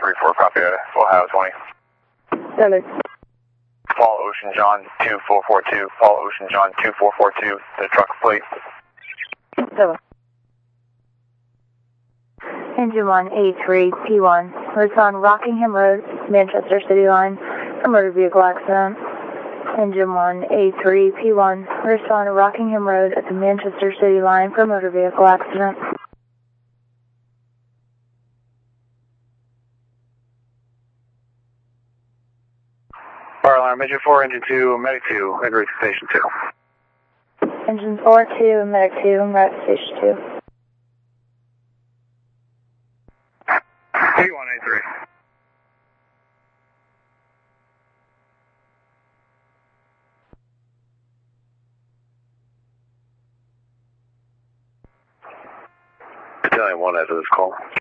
3-4, copy, Ohio 20. 7. Paul Ocean John 2442, Paul Ocean John 2442, the truck plate. 7. Engine 1, A3, P1. Routes on Rockingham Road, Manchester City line, for motor vehicle accident. Engine 1, A3, P1. Routes on Rockingham Road at the Manchester City line for motor vehicle accident. Fire alarm, Engine 4, Engine 2, Medic 2, en route to Station 2. Engine 4, 2, Medic 2, en route to Station 2. P1, A3. Battalion 1 after this call.